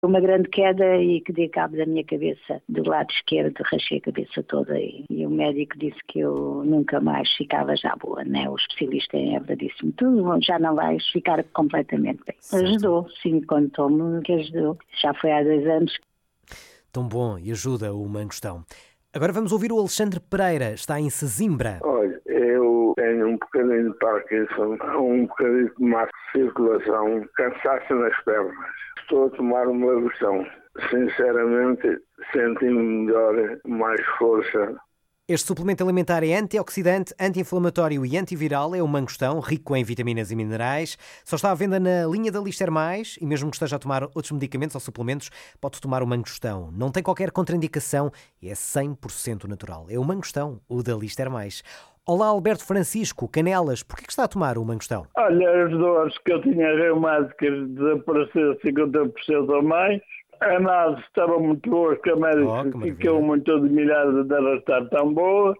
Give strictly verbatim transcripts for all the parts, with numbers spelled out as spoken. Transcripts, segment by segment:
Uma grande queda e que dei cabo da minha cabeça, do lado esquerdo, rachei a cabeça toda e, e o médico disse que eu nunca mais ficava já boa, né? O especialista em Évora disse-me, tu já não vais ficar completamente bem. Certo. Ajudou, sim, contou-me que ajudou. Já foi há dois anos. Tão bom e ajuda o mangostão. Agora vamos ouvir o Alexandre Pereira, está em Sesimbra. Olha, eu tenho um bocadinho de Parkinson, um bocadinho de má circulação, cansaço nas pernas. Estou a tomar uma versão. Sinceramente, senti-me melhor, mais força. Este suplemento alimentar é antioxidante, anti-inflamatório e antiviral. É o mangostão, rico em vitaminas e minerais. Só está à venda na linha da Lister Mais e mesmo que esteja a tomar outros medicamentos ou suplementos, pode tomar o mangostão. Não tem qualquer contraindicação e é cem por cento natural. É o mangostão, o da Lister Mais. Olá, Alberto Francisco, Canelas, porquê que está a tomar o mangostão? Olha, as dores que eu tinha reumáticas desapareceram cinquenta por cento ou mais. A análise estava muito boa, que a médica oh, ficou muito admirada de ela estar tão boa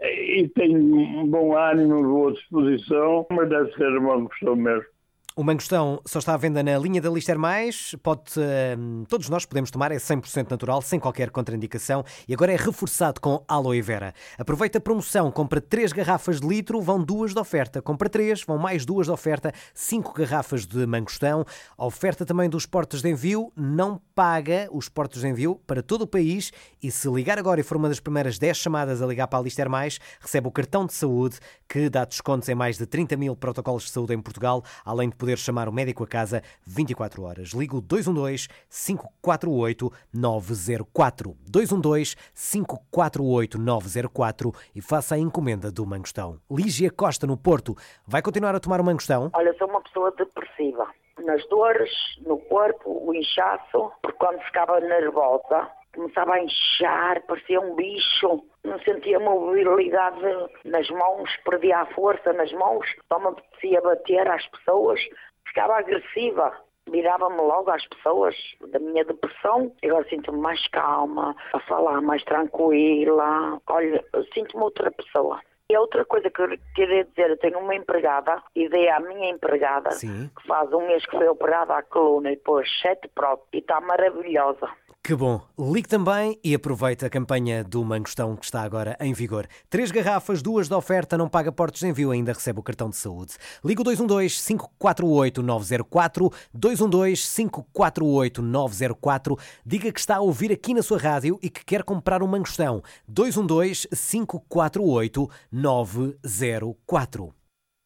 e tenho um bom ânimo, boa disposição, mas deve ser o mangostão mesmo. O mangostão só está à venda na linha da Lister Mais. Pode, uh, todos nós podemos tomar, é cem por cento natural, sem qualquer contraindicação e agora é reforçado com aloe vera. Aproveita a promoção, compra três garrafas de litro, vão duas de oferta. Compra três, vão mais duas de oferta, cinco garrafas de mangostão. A oferta também dos portos de envio, não paga os portos de envio para todo o país e se ligar agora e for uma das primeiras dez chamadas a ligar para a Lister Mais, recebe o cartão de saúde que dá descontos em mais de trinta mil protocolos de saúde em Portugal, além de poder chamar o médico a casa vinte e quatro horas. Liga o dois um dois, cinco quatro oito, nove zero quatro. dois um dois, cinco quatro oito, nove zero quatro e faça a encomenda do mangostão. Lígia Costa, no Porto, vai continuar a tomar o mangostão? Olha, sou uma pessoa depressiva. Nas dores, no corpo, o inchaço, porque quando ficava nervosa, começava a inchar, parecia um bicho, não sentia mobilidade nas mãos, perdia a força nas mãos, só me apetecia bater às pessoas, ficava agressiva, virava-me logo às pessoas da minha depressão. Agora sinto-me mais calma, a falar mais tranquila, olha, sinto-me outra pessoa. E a outra coisa que eu queria dizer, eu tenho uma empregada, e dei à minha empregada, Sim. que faz um mês que foi operada à coluna e pôs sete próteses e está maravilhosa. Que bom! Ligue também e aproveite a campanha do mangostão que está agora em vigor. Três garrafas, duas de oferta, não paga portos de envio, ainda recebe o cartão de saúde. Liga o dois um dois, cinco quatro oito, nove zero quatro, dois um dois, cinco quatro oito, nove zero quatro. Diga que está a ouvir aqui na sua rádio e que quer comprar um mangostão. dois um dois, cinco quatro oito, nove zero quatro.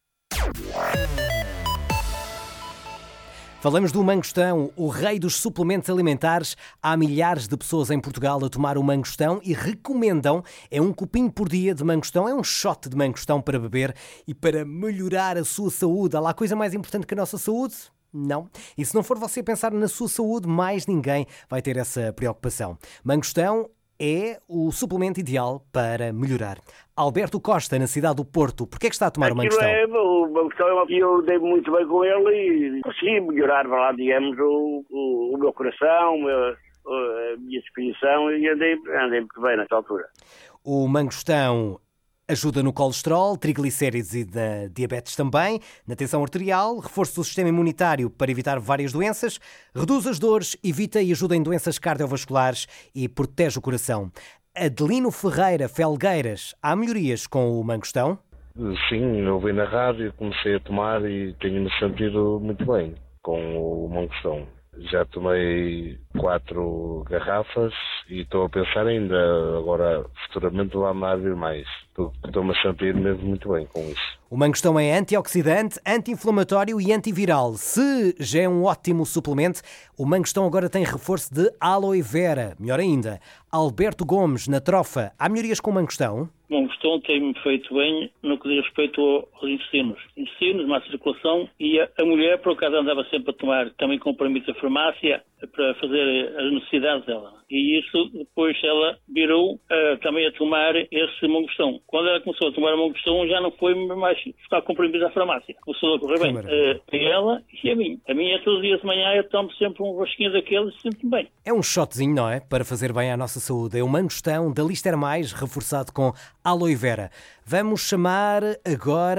Falamos do mangostão, o rei dos suplementos alimentares. Há milhares de pessoas em Portugal a tomar o mangostão e recomendam, é um copinho por dia de mangostão, é um shot de mangostão para beber e para melhorar a sua saúde. Há lá coisa mais importante que a nossa saúde? Não. E se não for você pensar na sua saúde, mais ninguém vai ter essa preocupação. Mangostão é o suplemento ideal para melhorar. Alberto Costa, na cidade do Porto, porquê é que está a tomar o mangostão? É, o mangostão, eu dei muito bem com ele e consegui melhorar, lá, digamos, o, o, o meu coração, a minha disposição e andei, andei muito bem nessa altura. O mangostão ajuda no colesterol, triglicéridos e na diabetes também, na tensão arterial, reforço do sistema imunitário para evitar várias doenças, reduz as dores, evita e ajuda em doenças cardiovasculares e protege o coração. Adelino Ferreira Felgueiras, há melhorias com o mangostão? Sim, eu ouvi na rádio, comecei a tomar e tenho-me sentido muito bem com o mangostão. Já tomei quatro garrafas e estou a pensar ainda, agora futuramente lá me vir mais. Estou-me a sentir mesmo muito bem com isso. O mangostão é antioxidante, anti-inflamatório e antiviral. Se já é um ótimo suplemento, o mangostão agora tem reforço de aloe vera. Melhor ainda, Alberto Gomes, na Trofa, há melhorias com o mangostão? O mangostão tem-me feito bem no que diz respeito aos intestinos. Intestinos, má circulação, e a, a mulher, por acaso, andava sempre a tomar também comprimidos da farmácia para fazer as necessidades dela. E isso, depois ela virou uh, também a tomar esse mangostão. Quando ela começou a tomar o mangostão, já não foi mais ficar comprimidos da farmácia. Começou a correr bem. Uh, a ela e a mim. A mim é todos os dias de manhã, eu tomo sempre um rosquinho daqueles e sinto-me bem. É um shotzinho, não é? Para fazer bem à nossa saúde. É o mangostão da Lister Mais, reforçado com aloe vera. Vamos chamar agora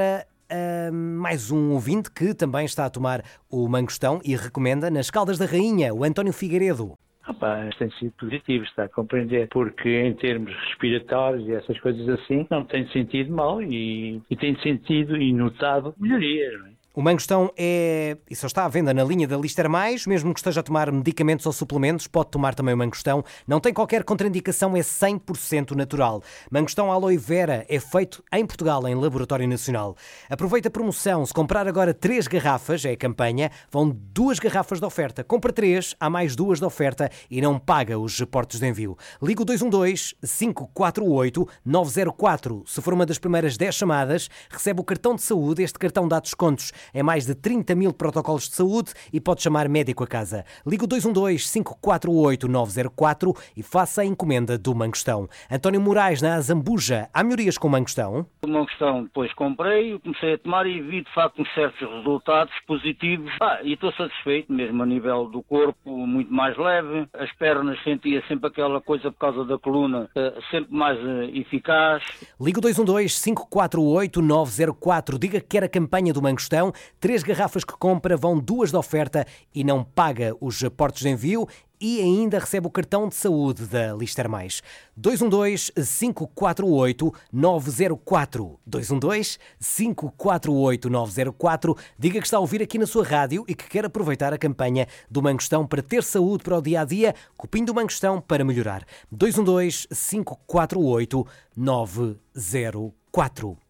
a mais um ouvinte que também está a tomar o mangostão e recomenda nas Caldas da Rainha, o António Figueiredo. Opa, tem sido positivo, está a compreender, porque em termos respiratórios e essas coisas assim, não tem sentido mal e, e tem sentido e notado melhorias, não é? O mangostão é, e só está à venda na linha da Lister Mais, mesmo que esteja a tomar medicamentos ou suplementos, pode tomar também o mangostão. Não tem qualquer contraindicação, é cem por cento natural. Mangostão Aloe Vera é feito em Portugal, em Laboratório Nacional. Aproveita a promoção, se comprar agora três garrafas, é a campanha, vão duas garrafas de oferta. Compra três, há mais duas de oferta e não paga os portos de envio. Liga o dois um dois, cinco quatro oito, nove zero quatro. Se for uma das primeiras dez chamadas, recebe o cartão de saúde. Este cartão dá descontos em mais de trinta mil protocolos de saúde e pode chamar médico a casa. Liga o dois um dois, cinco quatro oito, nove zero quatro e faça a encomenda do mangostão. António Moraes, na Azambuja, há melhorias com o mangostão? O mangostão depois comprei, comecei a tomar e vi de facto uns certos resultados positivos. Ah, e estou satisfeito, mesmo a nível do corpo, muito mais leve. As pernas sentia sempre aquela coisa por causa da coluna, sempre mais eficaz. Liga o dois um dois, cinco quatro oito, nove zero quatro. Diga que quer a campanha do mangostão. Três garrafas que compra, vão duas de oferta e não paga os portos de envio e ainda recebe o cartão de saúde da Lister Mais. dois um dois, cinco quatro oito, nove zero quatro. dois um dois, cinco quatro oito, nove zero quatro. Diga que está a ouvir aqui na sua rádio e que quer aproveitar a campanha do mangostão para ter saúde para o dia-a-dia. Copinho do mangostão para melhorar. dois um dois, cinco quatro oito, nove zero quatro.